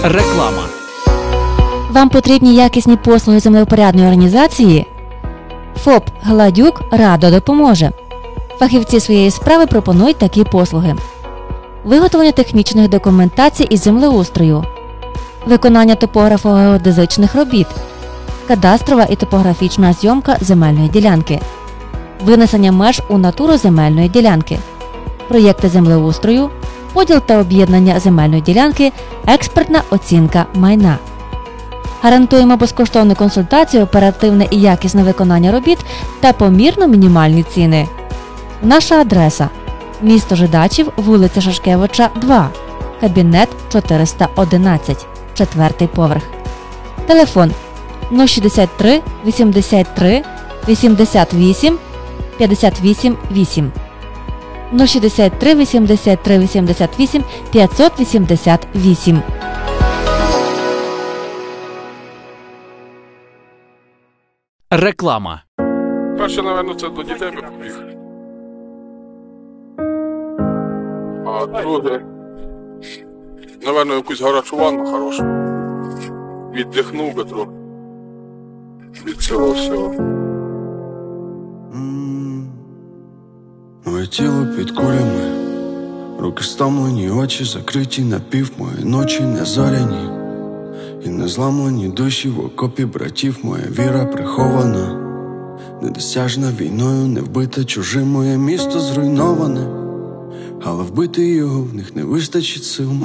Реклама. Вам потрібні якісні послуги землевпорядної організації? ФОП «Гладюк» радо допоможе. Фахівці своєї справи пропонують такі послуги: виготовлення технічних документацій із землеустрою, виконання топографо-геодезичних робіт, кадастрова і топографічна зйомка земельної ділянки, винесення меж у натуру земельної ділянки, проєкти землеустрою, поділ та об'єднання земельної ділянки, експертна оцінка майна. Гарантуємо безкоштовну консультацію, оперативне і якісне виконання робіт та помірно мінімальні ціни. Наша адреса – місто Жидачів, вулиця Шашкевича, 2, кабінет 411, 4-й поверх. Телефон 063 83 88 58 8, 063 83 88 588. Реклама. Перше, напевно, це до дітей би побіг. А друге, напевно, якусь гарячу ванну хорошу. Віддихнув би трохи від цього всього. Моє тіло під кулями, руки стомлені, очі закриті напів, мої ночі не зоряні і не зламлені душі в окопі братів. Моя віра прихована, недосяжна війною, не вбите чужим. Моє місто зруйноване, але вбити його в них не вистачить сил.